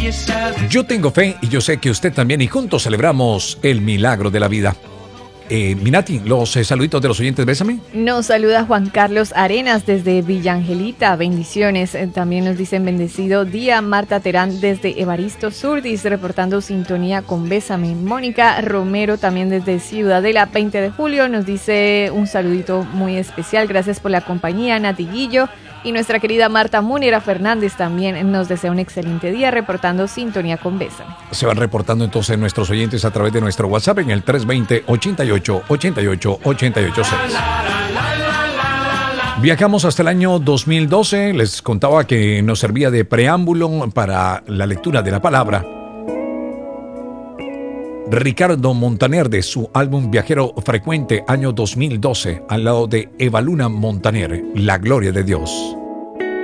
Yo tengo fe y yo sé que usted también, y juntos celebramos el milagro de la vida. Minati, los saluditos de los oyentes, bésame. Nos saluda Juan Carlos Arenas desde Villa Angelita, bendiciones. También nos dicen bendecido día. Marta Terán desde Evaristo Surdis, reportando sintonía con Bésame. Mónica Romero también desde Ciudadela, 20 de julio, nos dice un saludito muy especial. Gracias por la compañía, Nati Guillo. Y nuestra querida Marta Múnera Fernández también nos desea un excelente día, reportando sintonía con Bésame. Se van reportando entonces nuestros oyentes a través de nuestro WhatsApp en el 320-88-88-886. Viajamos hasta el año 2012. Les contaba que nos servía de preámbulo para la lectura de la palabra. Ricardo Montaner, de su álbum Viajero Frecuente, año 2012, al lado de Evaluna Montaner, La Gloria de Dios.